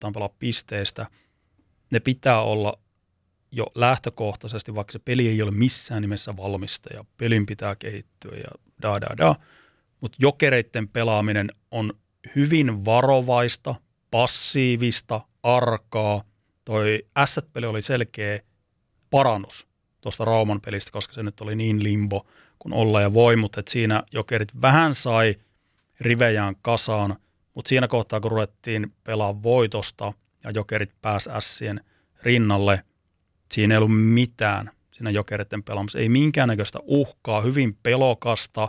aletaan pelaa pisteistä, ne pitää olla jo lähtökohtaisesti, vaikka se peli ei ole missään nimessä valmista ja pelin pitää kehittyä ja mutta jokereiden pelaaminen on hyvin varovaista, passiivista, arkaa. Toi Asset-peli oli selkeä parannus tuosta Rauman pelistä, koska se nyt oli niin limbo kuin olla ja voi, mutta siinä jokerit vähän sai rivejään kasaan, mutta siinä kohtaa, kun ruvettiin pelaa voitosta ja jokerit pääsi ässien rinnalle, siinä ei ollut mitään siinä jokereiden pelaamassa. Ei minkäännäköistä uhkaa, hyvin pelokasta.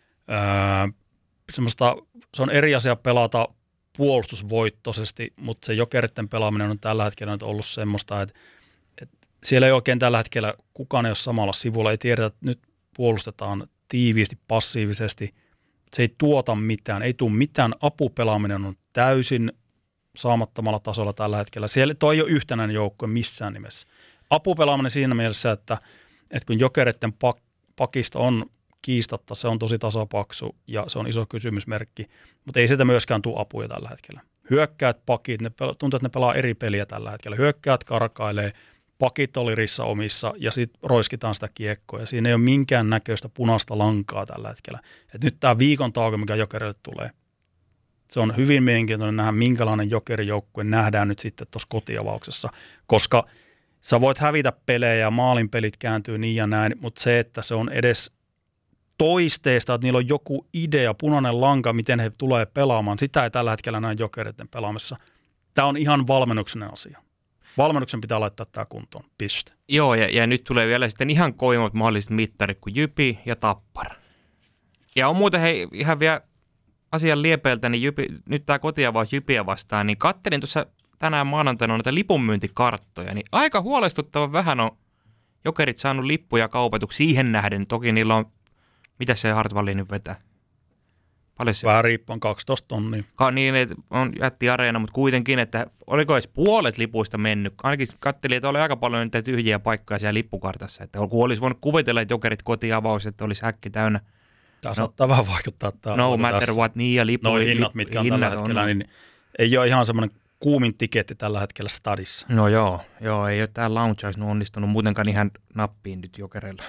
Se on eri asia pelata puolustusvoittoisesti, mutta se jokereiden pelaaminen on tällä hetkellä nyt ollut semmoista, että siellä ei oikein tällä hetkellä kukaan ei ole samalla sivulla. Ei tiedetä, että nyt puolustetaan tiiviisti, passiivisesti. Se ei tuota mitään, ei tule mitään. Apupelaaminen on täysin saamattomalla tasolla tällä hetkellä. Siellä toi ei ole yhtenäinen joukko missään nimessä. Apupelaaminen siinä mielessä, että kun jokereiden pakista on kiistatta, se on tosi tasapaksu ja se on iso kysymysmerkki, mutta ei sitä myöskään tule apuja tällä hetkellä. Hyökkäät, pakit, tuntuu, että ne pelaa eri peliä tällä hetkellä. Hyökkäät karkailee, pakit oli rissa omissa ja sitten roiskitaan sitä kiekkoa ja siinä ei ole minkään näköistä punaista lankaa tällä hetkellä. Et nyt tämä viikon tauko, mikä jokerille tulee, se on hyvin mielenkiintoinen nähdä, minkälainen jokerijoukkue nähdään nyt sitten tuossa kotiavauksessa, koska sä voit hävitä pelejä ja maalinpelit kääntyy niin ja näin, mutta se, että se on edes toisteista, että niillä on joku idea, punainen lanka, miten he tulee pelaamaan, sitä ei tällä hetkellä näin jokereiden pelaamassa. Tämä on ihan valmennuksen asia. Valmennuksen pitää laittaa tämä kuntoon, piste. Joo, ja nyt tulee vielä sitten ihan kovimmat mahdolliset mittarit kuin Jypi ja Tappara. Ja on muuten ihan vielä asian liepeiltä, niin nyt tämä kotiavaus Jypiä vastaan, niin kattelin tuossa tänään maanantaina näitä lipunmyyntikarttoja, niin aika huolestuttava vähän on jokerit saanut lippuja kaupatuksi siihen nähden. Toki niillä on, mitä se Hartwalliin nyt vetää? Paljon se vähän riippuen 12 tonnia. Niin, että on jättiareena, mutta kuitenkin, että oliko edes puolet lipuista mennyt? Ainakin katselin, että oli aika paljon niitä tyhjiä paikkoja siellä lippukartassa. Että kun olisi voinut kuvitella, että jokerit kotiavaus, että olisi häkki täynnä. Tämä saattaa vähän vaikuttaa. No matter what, niin ja lippu. No hinnat, mitkä on tällä hetkellä, niin ei ole ihan semmoinen kuumin tiketti tällä hetkellä stadissa. No joo, ei ole tämä launch onnistunut muutenkaan ihan nappiin nyt jokereilla.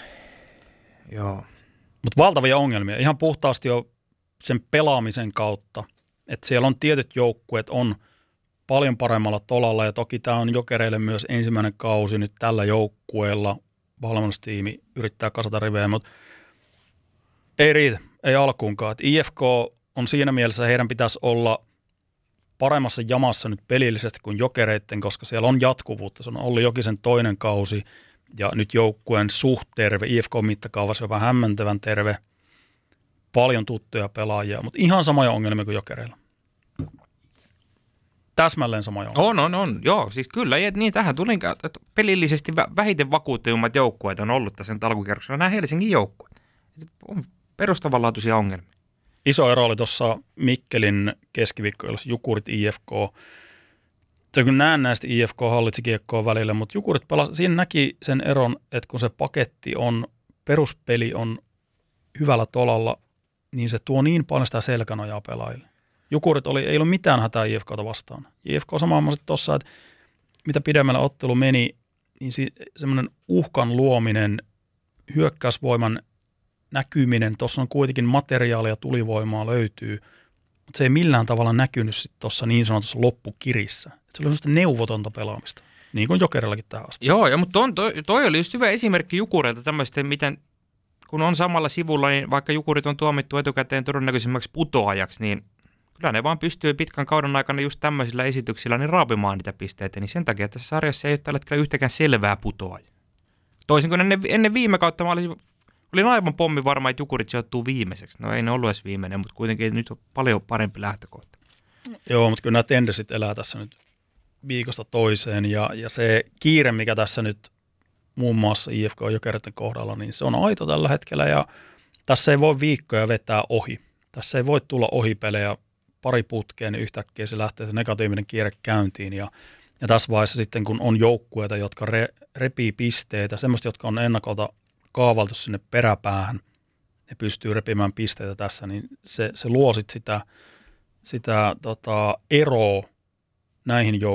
Joo. Mutta valtavia ongelmia, ihan puhtaasti jo sen pelaamisen kautta, että siellä on tietyt joukkueet on paljon paremmalla tolalla ja toki tämä on jokereille myös ensimmäinen kausi nyt tällä joukkueella. Valmennustiimi yrittää kasata rivejä, mutta ei riitä, ei alkuunkaan. Et IFK on siinä mielessä, heidän pitäisi olla paremmassa jamassa nyt pelillisesti kuin jokereiden, koska siellä on jatkuvuutta. Se on ollut Jokisen toinen kausi ja nyt joukkueen suht terve, IFK-mittakaavassa jopa hämmentävän terve. Paljon tuttuja pelaajia, mutta ihan samoja ongelmia kuin jokereilla. Täsmälleen samoja ongelmia. On. Joo, siis kyllä. Niin tähän tuli, että pelillisesti vähiten vakuuttavimmat joukkueet on ollut tässä alkukierroksella. Nämä Helsingin joukkueet. On perustavanlaatuisia ongelmia. Iso ero oli tuossa Mikkelin keskiviikkoilla, Jukurit IFK. Kun näen näistä IFK hallitsi kiekkoa välillä, mutta Jukurit pelasi, siinä näki sen eron, että kun se paketti on, peruspeli on hyvällä tolalla, niin se tuo niin paljon sitä selkänojaa pelaajille. Jukurit ei ollut mitään hätää IFKta vastaan. IFK samanlaisesti tuossa, että mitä pidemmällä ottelu meni, niin semmoinen uhkan luominen, hyökkäysvoiman näkyminen, tuossa on kuitenkin materiaalia, tulivoimaa löytyy, mutta se ei millään tavalla näkynyt sitten tuossa niin sanotussa loppukirissä. Et se oli semmoista neuvotonta pelaamista, niin kuin Jokerillakin tähän asti. Joo, mutta toi oli just hyvä esimerkki Jukureilta tämmöistä, miten kun on samalla sivulla, niin vaikka Jukurit on tuomittu etukäteen todennäköisemmäksi putoajaksi, niin kyllä ne vaan pystyy pitkän kauden aikana just tämmöisillä esityksillä niin raapimaan niitä pisteitä, niin sen takia, että tässä sarjassa ei ole tällä hetkellä yhtäkään selvää putoajaa. Toisin kuin ennen viime kautta mä olin aivan pommi varma, että Jukurit sijoittuu viimeiseksi. No ei ne ollut edes viimeinen, mutta kuitenkin nyt on paljon parempi lähtökohta. Joo, mutta kyllä nämä tendensit elää tässä nyt viikosta toiseen ja se kiire, mikä tässä nyt muun muassa IFK ja Jokereiden kohdalla, niin se on aito tällä hetkellä ja tässä ei voi viikkoja vetää ohi. Tässä ei voi tulla ohipelejä pari putkeen, niin yhtäkkiä se lähtee se negatiivinen kierre käyntiin ja tässä vaiheessa sitten, kun on joukkueita, jotka repii pisteitä, semmoista, jotka on ennakolta kaavaltu sinne peräpäähän, ne pystyy repimään pisteitä tässä, niin se luo sit sitä eroa näihin joukkueisiin.